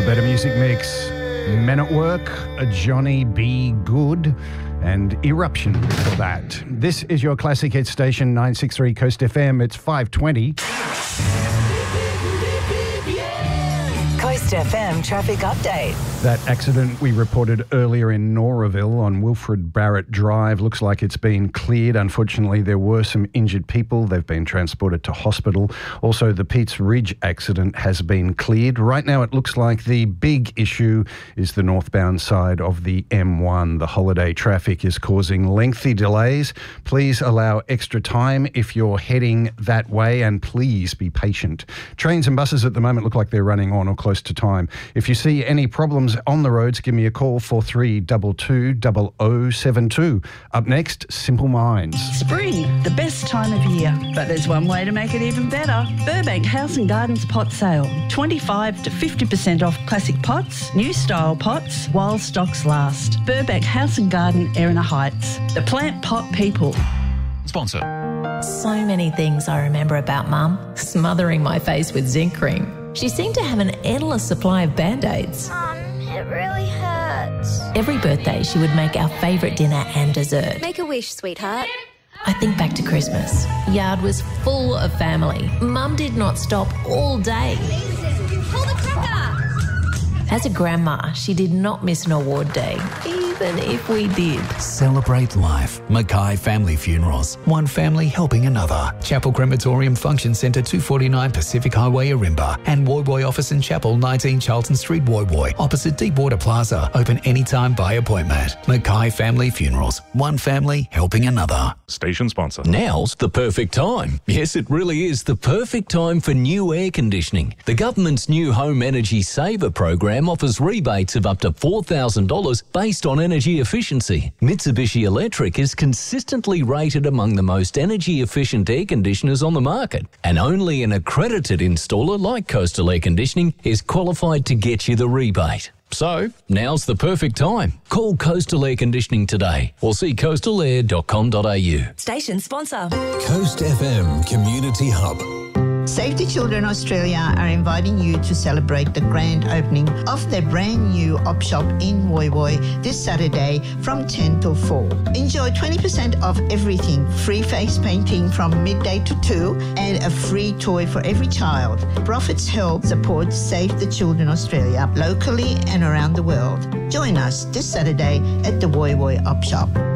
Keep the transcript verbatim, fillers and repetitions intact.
Better Music Mix, Men at Work, Johnny B. Good, and Eruption for that. This is your classic hit station, nine sixty-three Coast F M. It's five twenty. Coast F M traffic update. That accident we reported earlier in Noraville on Wilfred Barrett Drive looks like it's been cleared. Unfortunately, there were some injured people. They've been transported to hospital. Also, the Pete's Ridge accident has been cleared. Right now, it looks like the big issue is the northbound side of the M one. The holiday traffic is causing lengthy delays. Please allow extra time if you're heading that way, and please be patient. Trains and buses at the moment look like they're running on or close to time. If you see any problems on the roads, give me a call, four three two two, zero zero seven two. Up next, Simple Minds. Spring, the best time of year. But there's one way to make it even better. Burbank House and Gardens pot sale. twenty-five to fifty percent off classic pots, new style pots, while stocks last. Burbank House and Garden, Erina Heights. The plant pot people. Sponsor. So many things I remember about Mum. Smothering my face with zinc cream. She seemed to have an endless supply of Band-Aids. Mum, it really hurts. Every birthday, she would make our favourite dinner and dessert. Make a wish, sweetheart. I think back to Christmas. Yard was full of family. Mum did not stop all day. Pull the cracker. As a grandma, she did not miss an award day, even if we did. Celebrate life. Mackay Family Funerals. One family helping another. Chapel Crematorium Function Centre, two forty-nine Pacific Highway, Arimba. And Woy Woy Office and Chapel, nineteen Charlton Street, Woy Woy. Opposite Deepwater Plaza. Open anytime by appointment. Mackay Family Funerals. One family helping another. Station sponsor. Now's the perfect time. Yes, it really is the perfect time for new air conditioning. The government's new Home Energy Saver program offers rebates of up to four thousand dollars based on energy efficiency. Mitsubishi Electric is consistently rated among the most energy-efficient air conditioners on the market, and only an accredited installer like Coastal Air Conditioning is qualified to get you the rebate. So, now's the perfect time. Call Coastal Air Conditioning today or see coastal air dot com dot a u. Station sponsor. Coast F M Community Hub. Save the Children Australia are inviting you to celebrate the grand opening of their brand new op shop in Woy Woy this Saturday from ten till four. Enjoy twenty percent off everything, free face painting from midday to two, and a free toy for every child. Profits help support Save the Children Australia locally and around the world. Join us this Saturday at the Woy Woy op shop.